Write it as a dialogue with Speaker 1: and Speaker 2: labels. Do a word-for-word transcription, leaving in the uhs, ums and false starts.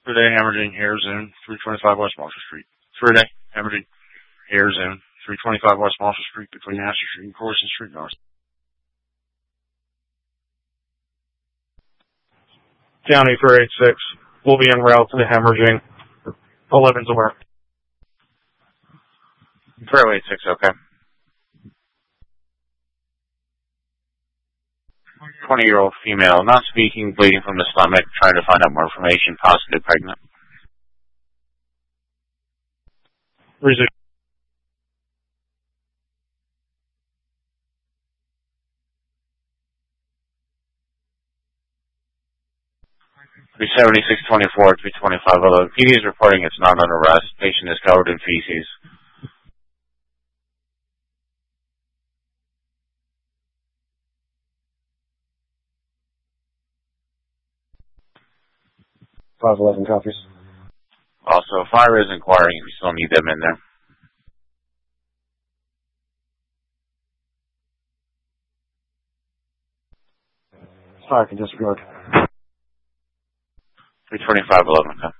Speaker 1: Three-day hemorrhaging, air zone, three twenty-five West Marshall Street. Three-day hemorrhaging, air zone, three twenty-five West Marshall Street between Astor Street and Corson Street North. County three eighty-six. We'll be en route to the hemorrhaging. eleven's aware.
Speaker 2: three eighty-six, okay. twenty-year-old female, not speaking, bleeding from the stomach, trying to find out more information, possibly pregnant.
Speaker 1: Resume.
Speaker 2: three seventy-six twenty-four, three twenty-five eleven. P D is reporting it's not under arrest. Patient is covered in feces.
Speaker 1: five eleven copies.
Speaker 2: Also, fire is inquiring if you still need them in there.
Speaker 1: Fire can disregard.
Speaker 2: three twenty-five eleven, okay.